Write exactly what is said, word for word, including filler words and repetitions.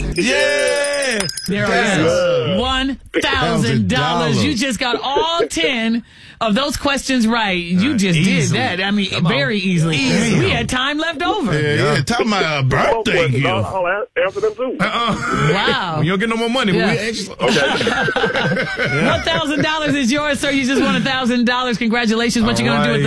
Yeah. There it is. One thousand dollars. You just got all ten of those questions right. You just easily. did that. I mean, Come very on. easely. Damn. We had time left over. Yeah, yeah. Talk about a birthday gift. I'll, I'll answer them too. Uh-uh. Wow. You don't get no more money. Yeah. But we actually, Okay. One thousand dollars is yours, sir. You just won a thousand dollars. Congratulations. What you All gonna do with right. the